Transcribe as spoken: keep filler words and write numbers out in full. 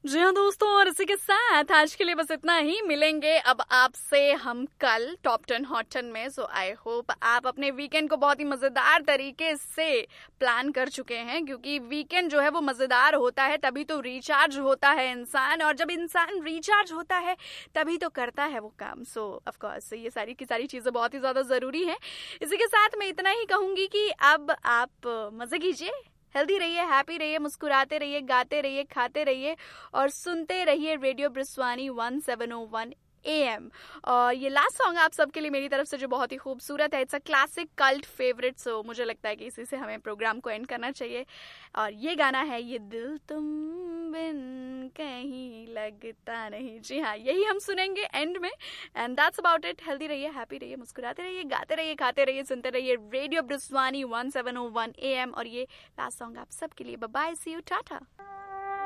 जी हाँ दोस्तों, और इसी के साथ आज के लिए बस इतना ही। मिलेंगे अब आपसे हम कल टॉप टेन हॉट टेन में। सो आई होप आप अपने वीकेंड को बहुत ही मजेदार तरीके से प्लान कर चुके हैं, क्योंकि वीकेंड जो है वो मजेदार होता है तभी तो रिचार्ज होता है इंसान, और जब इंसान रिचार्ज होता है तभी तो करता है वो काम। सो ऑफ कोर्स ये सारी की सारी चीजें बहुत ही ज्यादा जरूरी है। इसी के साथ मैं इतना ही कहूंगी कि अब आप मजे कीजिए, हेल्दी रहिए, हैप्पी रहिए, मुस्कुराते रहिए, गाते रहिए, खाते रहिए और सुनते रहिए radio ब्रिस्वानी one seven O one A M. और ये लास्ट सॉन्ग आप सबके लिए मेरी तरफ से जो बहुत ही खूबसूरत है, it's a classic cult favourite. सो मुझे लगता है कि इसी से हमें प्रोग्राम को एंड करना चाहिए। और ये गाना है ये दिल तुम बिन कहीं लगता नहीं। जी हाँ, यही हम सुनेंगे एंड में। And that's about it. Healthy रहिए, हैप्पी रहिए, मुस्कुराते रहिए, गाते रहिए, खाते रहिए, सुनते रहिए radio ब्रिस्वानी one seven O one A M. और ये लास्ट सॉन्ग आप सबके लिए। Bye bye, C you, Tata.